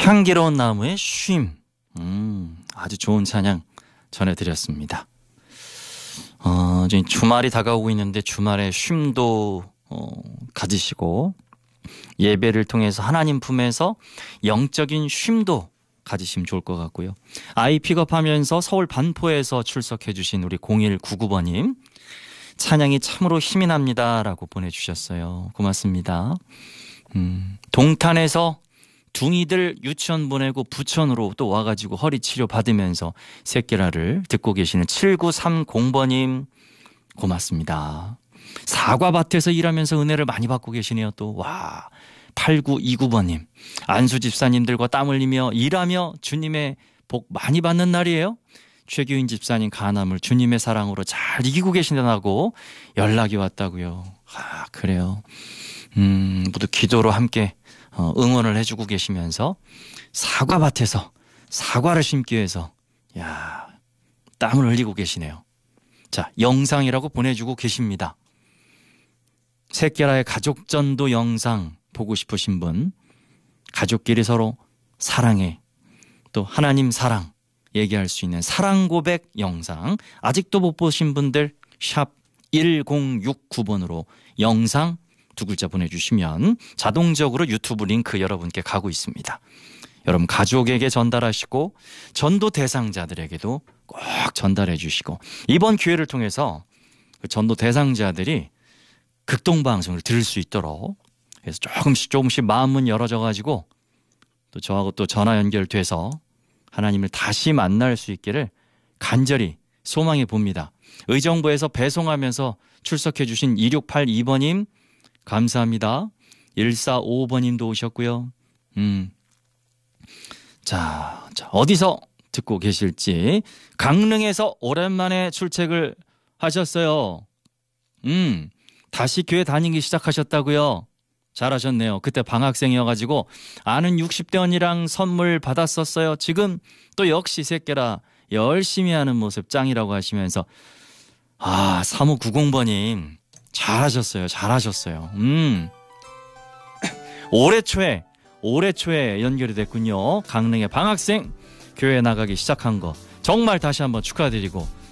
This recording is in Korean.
향기로운 나무의 쉼. 아주 좋은 찬양 전해드렸습니다. 지금 주말이 다가오고 있는데 주말에 쉼도 가지시고 예배를 통해서 하나님 품에서 영적인 쉼도 가지시면 좋을 것 같고요. 아이 픽업하면서 서울 반포에서 출석해 주신 우리 0199번님 찬양이 참으로 힘이 납니다라고 보내주셨어요. 고맙습니다. 동탄에서 둥이들 유치원 보내고 부천으로 또 와가지고 허리 치료 받으면서 새끼라를 듣고 계시는 7930번님 고맙습니다. 사과밭에서 일하면서 은혜를 많이 받고 계시네요. 또 와 8929번님 안수 집사님들과 땀 흘리며 일하며 주님의 복 많이 받는 날이에요. 최규인 집사님 간암을 주님의 사랑으로 잘 이기고 계신다고 연락이 왔다고요. 그래요. 모두 기도로 함께 응원을 해주고 계시면서 사과밭에서 사과를 심기 위해서 땀을 흘리고 계시네요. 자, 영상이라고 보내주고 계십니다. 새끼라의 가족전도 영상 보고 싶으신 분, 가족끼리 서로 사랑해, 또 하나님 사랑 얘기할 수 있는 사랑 고백 영상 아직도 못 보신 분들 샵 1069번으로 영상 두 글자 보내주시면 자동적으로 유튜브 링크 여러분께 가고 있습니다. 여러분 가족에게 전달하시고 전도 대상자들에게도 꼭 전달해 주시고 이번 기회를 통해서 그 전도 대상자들이 극동방송을 들을 수 있도록 그래서 조금씩 마음문 열어져 가지고 또 저하고 또 전화 연결돼서 하나님을 다시 만날 수 있기를 간절히 소망해 봅니다. 의정부에서 배송하면서 출석해 주신 2682번님 감사합니다. 1455번님도 오셨고요. 자, 어디서 듣고 계실지 강릉에서 오랜만에 출첵을 하셨어요. 다시 교회 다니기 시작하셨다고요. 잘하셨네요. 그때 방학생이어가지고 아는 60대 언니랑 선물 받았었어요. 지금 또 역시 새끼라 열심히 하는 모습 짱이라고 하시면서 3590번님 잘하셨어요. 올해 초에 연결이 됐군요. 강릉의 방학생 교회 나가기 시작한 거 정말 다시 한번 축하드리고